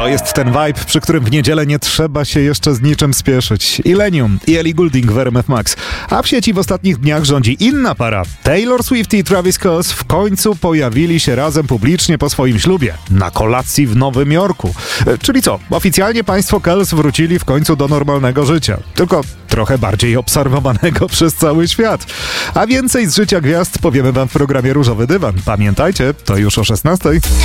To jest ten vibe, przy którym w niedzielę nie trzeba się jeszcze z niczym spieszyć. Illenium i Ellie Goulding w RMF Max. A w sieci w ostatnich dniach rządzi inna para. Taylor Swift i Travis Kelce w końcu pojawili się razem publicznie po swoim ślubie. Na kolacji w Nowym Jorku. Czyli co? Oficjalnie państwo Kelce wrócili w końcu do normalnego życia. Tylko trochę bardziej obserwowanego przez cały świat. A więcej z życia gwiazd powiemy wam w programie Różowy Dywan. Pamiętajcie, to już o 16:00.